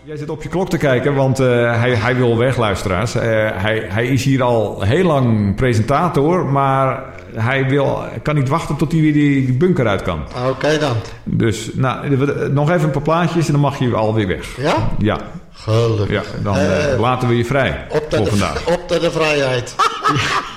Jij zit op je klok te kijken, want hij wil weg, luisteraars. Hij is hier al heel lang presentator, maar hij kan niet wachten tot hij weer die bunker uit kan. Oké dan. Dus nog even een paar plaatjes en dan mag je alweer weg. Ja? Ja. Gelukkig. Ja, dan laten we je vrij voor vandaag. Op de vrijheid.